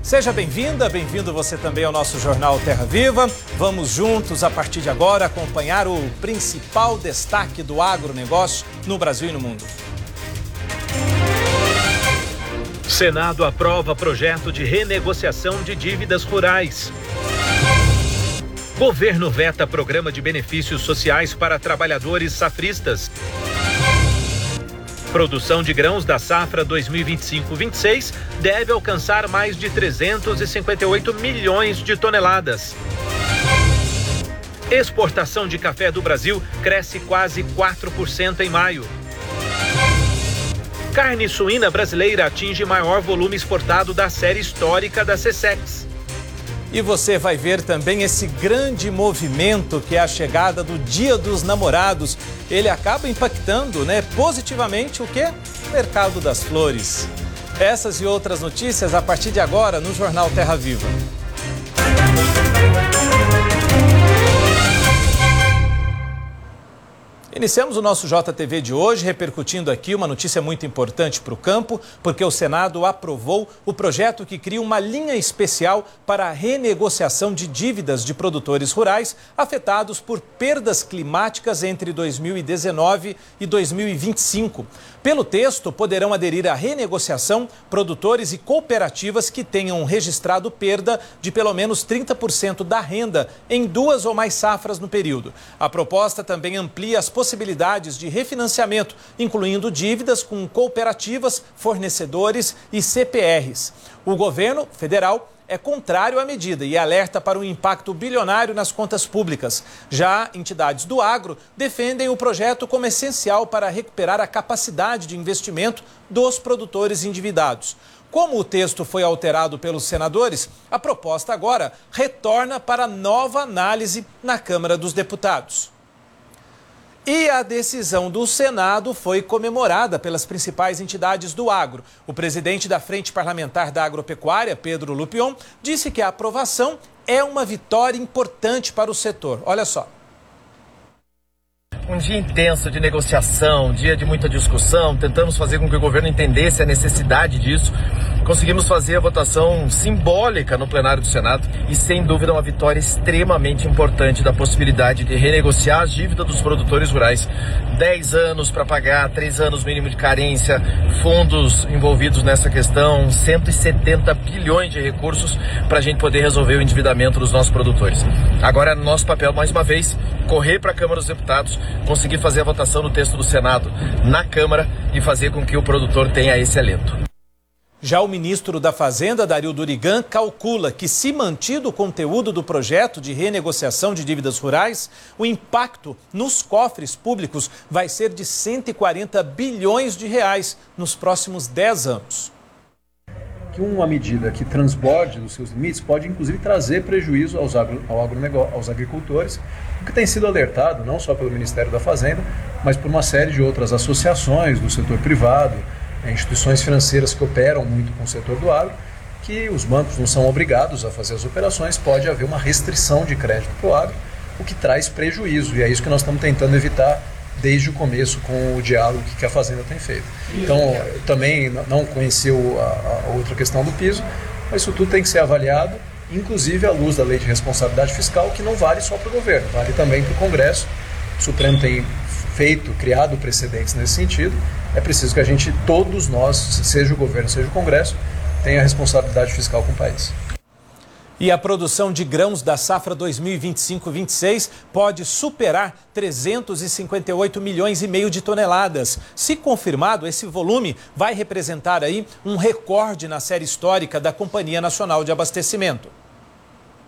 Seja bem-vinda, bem-vindo você também ao nosso Jornal Terra Viva. Vamos juntos, a partir de agora, acompanhar o principal destaque do agronegócio no Brasil e no mundo. Senado aprova projeto de renegociação de dívidas rurais. Governo veta programa de benefícios sociais para trabalhadores safristas. Produção de grãos da safra 2025-26 deve alcançar mais de 358 milhões de toneladas. Exportação de café do Brasil cresce quase 4% em maio. Carne suína brasileira atinge maior volume exportado da série histórica da SECEX. E você vai ver também esse grande movimento que é a chegada do Dia dos Namorados. Ele acaba impactando, positivamente o quê? O mercado das flores. Essas e outras notícias a partir de agora no Jornal Terra Viva. Iniciamos o nosso JTV de hoje repercutindo aqui uma notícia muito importante para o campo, porque o Senado aprovou o projeto que cria uma linha especial para a renegociação de dívidas de produtores rurais afetados por perdas climáticas entre 2019 e 2025. Pelo texto, poderão aderir à renegociação produtores e cooperativas que tenham registrado perda de pelo menos 30% da renda em 2 ou mais safras no período. A proposta também amplia as possibilidades de refinanciamento, incluindo dívidas com cooperativas, fornecedores e CPRs. O governo federal é contrário à medida e alerta para um impacto bilionário nas contas públicas. Já entidades do agro defendem o projeto como essencial para recuperar a capacidade de investimento dos produtores endividados. Como o texto foi alterado pelos senadores, a proposta agora retorna para nova análise na Câmara dos Deputados. E a decisão do Senado foi comemorada pelas principais entidades do agro. O presidente da Frente Parlamentar da Agropecuária, Pedro Lupion, disse que a aprovação é uma vitória importante para o setor. Olha só. Um dia intenso de negociação, um dia de muita discussão, tentamos fazer com que o governo entendesse a necessidade disso. Conseguimos fazer a votação simbólica no plenário do Senado e, sem dúvida, uma vitória extremamente importante da possibilidade de renegociar as dívidas dos produtores rurais. 10 anos para pagar, 3 anos mínimo de carência, fundos envolvidos nessa questão, 170 bilhões de recursos para a gente poder resolver o endividamento dos nossos produtores. Agora é nosso papel, mais uma vez, correr para a Câmara dos Deputados, conseguir fazer a votação do texto do Senado na Câmara e fazer com que o produtor tenha esse alento. Já o ministro da Fazenda, Dario Durigan, calcula que, se mantido o conteúdo do projeto de renegociação de dívidas rurais, o impacto nos cofres públicos vai ser de 140 bilhões de reais nos próximos 10 anos. Que uma medida que transborde dos seus limites pode, inclusive, trazer prejuízo aos agricultores, o que tem sido alertado não só pelo Ministério da Fazenda, mas por uma série de outras associações do setor privado, instituições financeiras que operam muito com o setor do agro, que os bancos não são obrigados a fazer as operações, pode haver uma restrição de crédito para o agro, o que traz prejuízo, e é isso que nós estamos tentando evitar desde o começo com o diálogo que a Fazenda tem feito. Então, eu também não conheci a outra questão do piso, mas isso tudo tem que ser avaliado, inclusive à luz da Lei de Responsabilidade Fiscal, que não vale só para o governo, vale também para o Congresso. O Supremo tem criado precedentes nesse sentido. É preciso que a gente, todos nós, seja o governo, seja o Congresso, tenha responsabilidade fiscal com o país. E a produção de grãos da safra 2025-26 pode superar 358 milhões e meio de toneladas. Se confirmado, esse volume vai representar aí um recorde na série histórica da Companhia Nacional de Abastecimento.